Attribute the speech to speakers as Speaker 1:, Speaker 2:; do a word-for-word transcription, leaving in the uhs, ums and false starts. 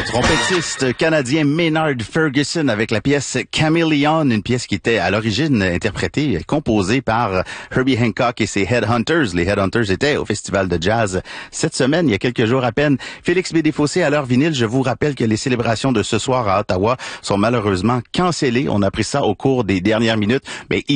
Speaker 1: le trompettiste canadien Maynard Ferguson avec la pièce Chameleon, une pièce qui était à l'origine interprétée, composée par Herbie Hancock et ses Headhunters. Les Headhunters étaient au Festival de Jazz cette semaine, il y a quelques jours à peine. Félix B. Desfossés à l'heure vinyle, je vous rappelle que les célébrations de ce soir à Ottawa sont malheureusement cancellées. On a appris ça au cours des dernières minutes, mais